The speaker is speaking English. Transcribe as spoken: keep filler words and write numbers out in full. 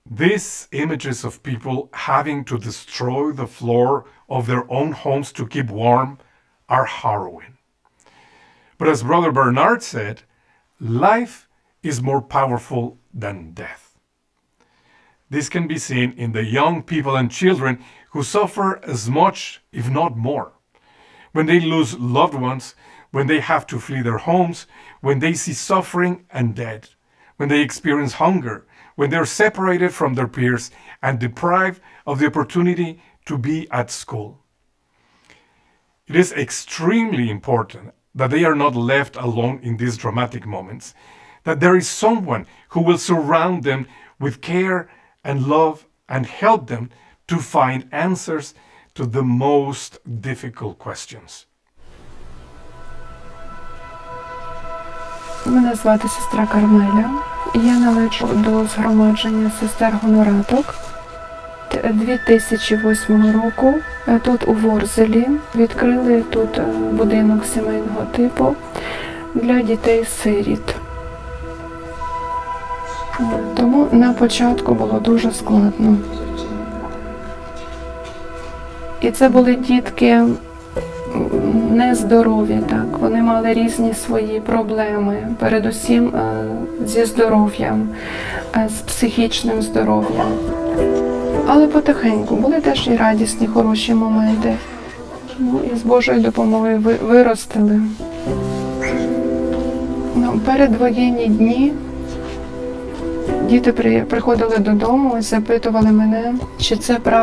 These images of people having to destroy the floor of their own homes to keep warm are harrowing. But as Brother Bernard said, life is more powerful than death. This can be seen in the young people and children who suffer as much, if not more. When they lose loved ones, when they have to flee their homes, when they see suffering and death, when they experience hunger, when they're separated from their peers and deprived of the opportunity to be at school. It is extremely important that they are not left alone in these dramatic moments, that there is someone who will surround them with care and love and help them to find answers to the most difficult questions. Мене звати сестра Кармеля. Я належу до згромадження сестер Гонораток. дві тисячі восьмого року тут у Ворзелі відкрили тут будинок сімейного типу для дітей-сиріт. Тому на початку було дуже складно. І це були дітки нездорові, так. Вони мали різні свої проблеми, передусім зі здоров'ям, з психічним здоров'ям. Але потихеньку були теж і радісні, хороші моменти. Ну, і з Божою допомогою виростили. Ну, передвоєнні дні діти приходили додому і запитували мене, чи це правда.